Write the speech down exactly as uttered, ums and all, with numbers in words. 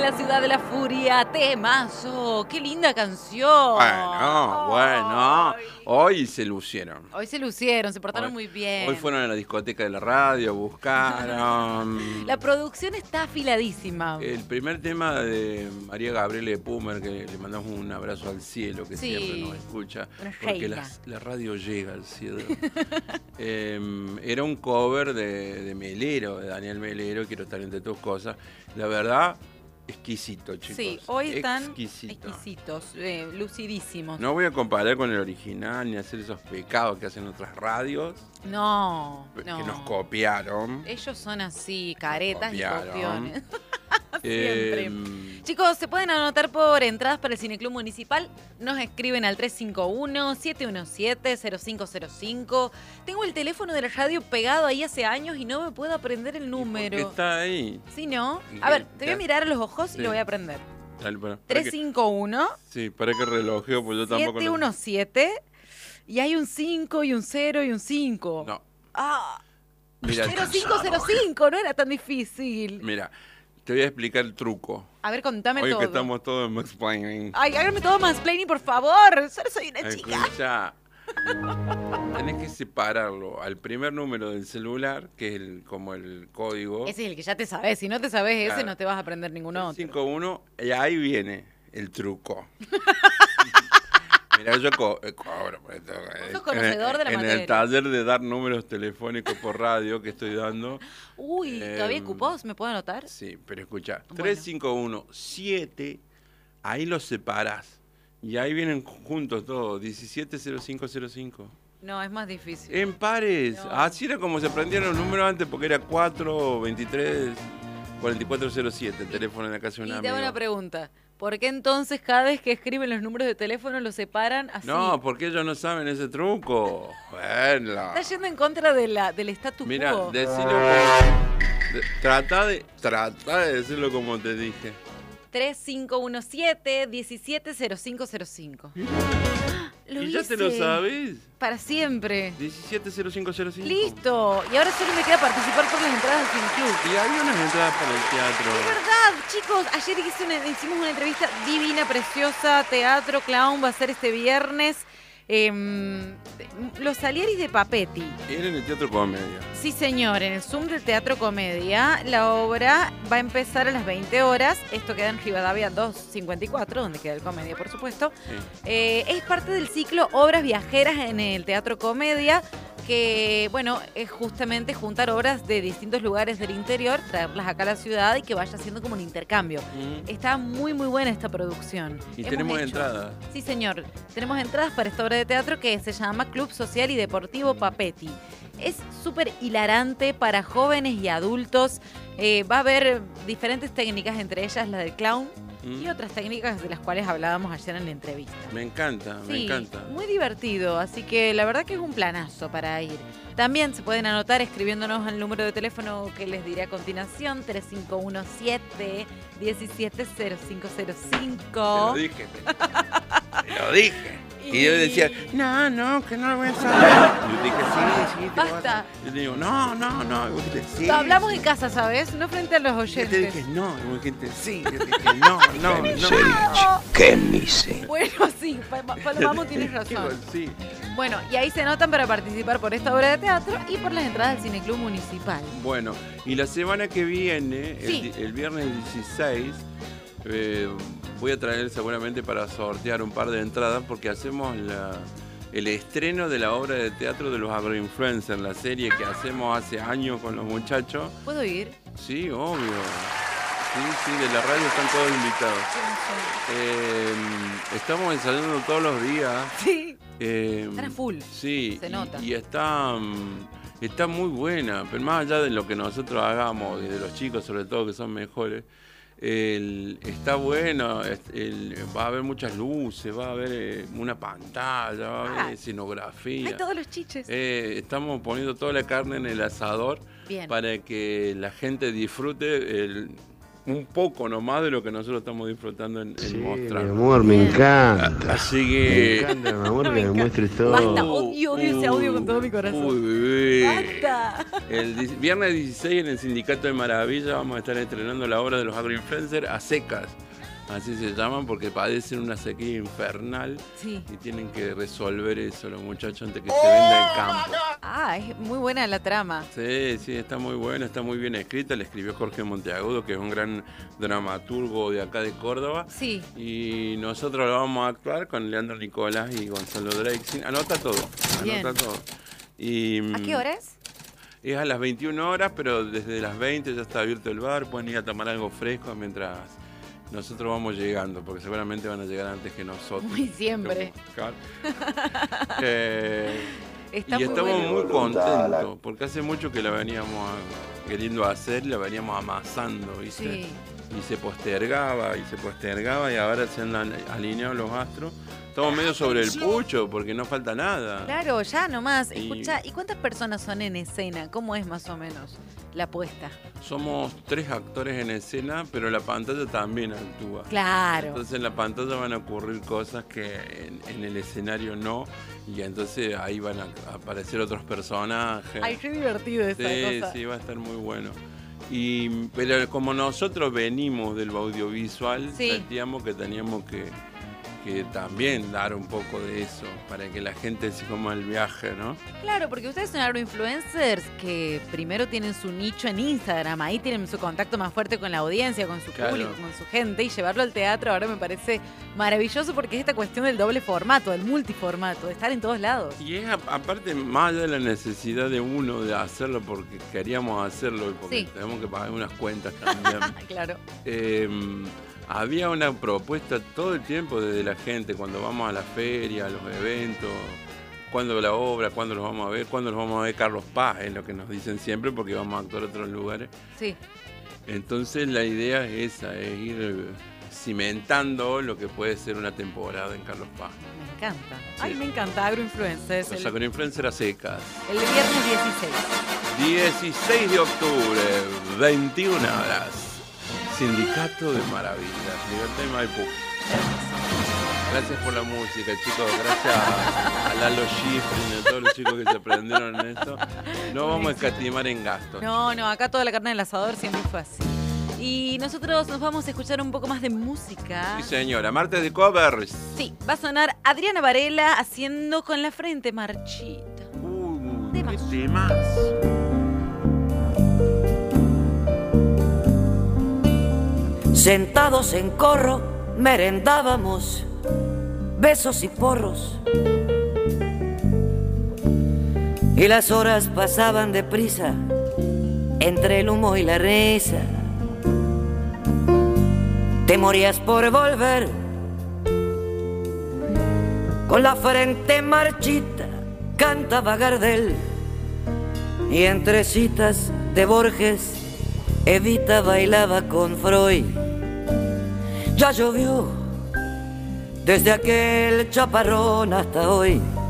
la ciudad de la furia, temazo. ¡Qué linda canción! Bueno, bueno. Ay. Hoy se lucieron. Hoy se lucieron, se portaron Hoy, muy bien. Hoy fueron a la discoteca de la radio, buscaron. La producción está afiladísima. El primer tema de María Gabriela de Pumer, que le mandamos un abrazo al cielo, que Sí. siempre nos escucha, Una porque reina. la, la radio llega al cielo. eh, era un cover de, de Melero, de Daniel Melero, Quiero estar entre tus cosas. La verdad, exquisito, chicos. Sí, hoy están Exquisito. exquisitos, eh, lucidísimos. No voy a comparar con el original ni hacer esos pecados que hacen otras radios No, que no. nos copiaron. Ellos son así, caretas Copiaron. y copiones. Eh, Siempre. Chicos, se pueden anotar por entradas para el Cineclub Municipal. Nos escriben al tres cinco uno, siete uno siete, cero cinco cero cinco. Tengo el teléfono de la radio pegado ahí hace años y no me puedo aprender el número. ¿Por qué está ahí? ¿Sí, no? ¿Y A qué? ver, te voy a Ya. mirar a los ojos y Sí. lo voy a aprender. Dale, para, para tres que- cinco uno, Sí, para que relojeo, pues yo tampoco. siete lo- uno siete y hay un cinco y un cero y un cinco. No, Ah, mira, cero cinco cero cinco, no era tan difícil. mira, te voy a explicar el truco. A ver, contame Hoy todo. que estamos todos en Mansplaining. Ay, hágame todo mansplaining, por favor. Solo soy una chica. Escucha, tenés que separarlo al primer número del celular, que es el, como el código. Ese es el que ya te sabes. Si no te sabes ese, Claro. no te vas a aprender ningún otro. cinco uno, y ahí viene el truco. Mira, yo co eh, cobro. pues, esto, eh, sos conocedor de la en materia. el taller de dar números telefónicos por radio que estoy dando. Uy, ¿todavía hay Em, cupos? ¿Me puedo anotar? Sí, pero escucha, Bueno. tres cinco uno siete, ahí los separás. Y ahí vienen juntos todos, diecisiete cero cinco cero cinco. No, es más difícil. En pares. No. Así era como se prendían los números antes, porque era cuatro veintitrés cuarenta y cuatro cero siete, el teléfono en la casa de un Y te hago amigo. una pregunta. ¿Por qué entonces cada vez que escriben los números de teléfono los separan así? No, porque ellos no saben ese truco. Bueno. Está yendo en contra de la, del status Mira, quo. decilo como... de- Trata de, trata de decirlo como te dije. tres cinco uno siete, diecisiete cero cinco cero cinco. Lo ¿Y ya te lo hice. sabes? Para siempre. diecisiete cero cinco cero cinco. Listo. Y ahora solo me queda participar por las entradas del Cineclub. Y había unas entradas para el teatro. Es verdad, chicos. Ayer hice una- hicimos una entrevista divina, preciosa. Teatro Clown va a ser este viernes. Em, los Salieri de Papetti. Era en el Teatro Comedia. Sí, señor, en el Zoom del Teatro Comedia. La obra va a empezar a las veinte horas. Esto queda en Rivadavia doscientos cincuenta y cuatro, donde queda el Comedia, por supuesto. Sí. Eh, es parte del ciclo Obras Viajeras en el Teatro Comedia, que, bueno, es justamente juntar obras de distintos lugares del interior, traerlas acá a la ciudad y que vaya haciendo como un intercambio. Mm. Está muy, muy buena esta producción. Y Hemos tenemos hecho- entradas. Sí, señor. Tenemos entradas para esta obra de teatro que se llama Club Social y Deportivo Papetti. Es súper hilarante para jóvenes y adultos. Eh, va a haber diferentes técnicas, entre ellas la del clown Mm. y otras técnicas de las cuales hablábamos ayer en la entrevista. Me encanta, me Sí, encanta. muy divertido, así que la verdad que es un planazo para ir. También se pueden anotar escribiéndonos al número de teléfono que les diré a continuación, tres cinco uno siete, diecisiete cero cinco cero Te cinco. lo dije. Te, te lo dije. Y, Y- yo decía, no, no, que no lo voy a saber. Y yo dije, sí, sí, te lo vas a Basta. saber. Yo te digo, no, no, no. Y vos dijiste, sí. Lo hablamos sí. en casa, ¿sabes? No frente a los Yo te oyentes. dije, no. Y vos dijiste, sí. Yo te dije, no, no, no. ¡Qué miseria! Bueno, sí, Pa- Pa- Palomamo tienes razón. Sí. Bueno, y ahí se anotan para participar por esta obra de teatro y por las entradas del Cineclub Municipal. Bueno, y la semana que viene, el Sí. di- el, viernes dieciséis, eh, voy a traer seguramente para sortear un par de entradas porque hacemos la, el estreno de la obra de teatro de los agroinfluencers, la serie que hacemos hace años con los muchachos. ¿Puedo ir? Sí, obvio. Sí, sí, de la radio están todos invitados. Eh, estamos ensayando todos los días. Sí. Eh, Están a full. Sí, Se y- nota. Y, está, mm, está muy buena, pero más allá de lo que nosotros hagamos, y de los chicos sobre todo que son mejores, el- está bueno, es- el- va a haber muchas luces, va a haber eh, una pantalla, va a haber Ah. escenografía. Hay todos los chiches. Eh, estamos poniendo toda la carne en el asador Bien. para que la gente disfrute el- un poco nomás de lo que nosotros estamos disfrutando en, en Sí, mostrar. mi amor, me encanta. Así que... Me encanta, mi amor, Me que me encanta. muestres todo. Basta, odio, odio ese audio con todo mi corazón. Uy, bebé. Basta. El di- viernes dieciséis en el Sindicato de Maravilla vamos a estar estrenando la obra de los agroinfluencers a secas. Así se llaman porque padecen una sequía infernal Sí. y tienen que resolver eso los muchachos antes que se venda el campo. Ah, es muy buena la trama. Sí, sí, está muy buena, está muy bien escrita. Le escribió Jorge Monteagudo, que es un gran dramaturgo de acá de Córdoba. Sí. Y nosotros lo vamos a actuar con Leandro Nicolás y Gonzalo Drexin. Anota todo, Bien. anota todo. Y, ¿A qué hora es? Es a las veintiuna horas, pero desde las veinte ya está abierto el bar. Pueden ir a tomar algo fresco mientras nosotros vamos llegando, porque seguramente van a llegar antes que nosotros. Muy siempre. Claro. eh, Está y muy estamos bueno. muy contentos, porque hace mucho que la veníamos a- queriendo hacer y la veníamos amasando, ¿viste? Sí. Y se postergaba y se postergaba y ahora se han al- alineado los astros. Estamos medio sobre el pucho porque no falta nada. Claro, ya nomás. Y- Escucha, ¿y cuántas personas son en escena? ¿Cómo es más o menos la puesta? Somos tres actores en escena, pero la pantalla también actúa. Claro. Entonces en la pantalla van a ocurrir cosas que en, en el escenario no, y entonces ahí van a aparecer otros personajes. Ay, qué divertido esa Sí, cosa. sí, va a estar muy bueno. Y, pero como nosotros venimos del audiovisual, Sí. sentíamos que teníamos que, que también dar un poco de eso, para que la gente se coma el viaje, ¿no? Claro, porque ustedes son agroinfluencers que primero tienen su nicho en Instagram, ahí tienen su contacto más fuerte con la audiencia, con su Claro. público, con su gente, y llevarlo al teatro ahora me parece maravilloso porque es esta cuestión del doble formato, del multiformato, de estar en todos lados. Y es a- aparte más allá de la necesidad de uno de hacerlo porque queríamos hacerlo y porque Sí. tenemos que pagar unas cuentas también. Claro. Eh, había una propuesta todo el tiempo desde la gente cuando vamos a la feria, a los eventos, cuándo la obra, cuándo los vamos a ver, cuándo los vamos a ver Carlos Paz, es lo que nos dicen siempre porque vamos a actuar a otros lugares. Sí. Entonces la idea es esa, es ir eh, cimentando lo que puede ser una temporada en Carlos Paz. Me encanta. Sí. Ay, me encanta agroinfluencers. Los El, agroinfluencers a secas. el viernes dieciséis. dieciséis de octubre, veintiuna horas. Sindicato de Maravillas, Libertad y Maipú. Gracias por la música, chicos. Gracias a, a Lalo Schifrin, a todos los chicos que se prendieron en esto. No vamos a escatimar en gastos. No, no, acá toda la carne del asador siempre fue así. Y nosotros nos vamos a escuchar un poco más de música. Sí, señora. Martes de covers. Sí, va a sonar Adriana Varela haciendo Con la frente marchita. Uh, Temas. qué temas. Sentados en corro, merendábamos besos y porros. Y las horas pasaban deprisa entre el humo y la risa. Te morías por volver con la frente marchita, cantaba Gardel. Y entre citas de Borges, Evita bailaba con Freud. Ya llovió desde aquel chaparrón hasta hoy.